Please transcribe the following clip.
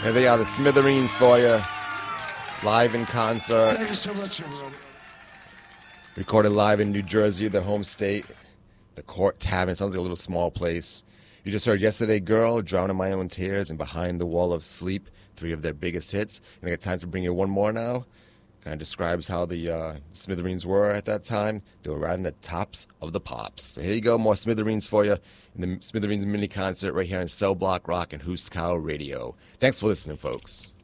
Here they are, the Smithereens for you. Live in concert. Thank you so much, everyone. Recorded live in New Jersey, their home state. The Court Tavern. Sounds like a little small place. You just heard Yesterday Girl, Drowning My Own Tears, and Behind the Wall of Sleep. 3 of their biggest hits. And I got time to bring you one more now. Kind of describes how the Smithereens were at that time. They were riding the tops of the pops. So here you go, more Smithereens for you in the Smithereens mini concert right here on Cell Block Rock and Hooskow Radio. Thanks for listening, folks.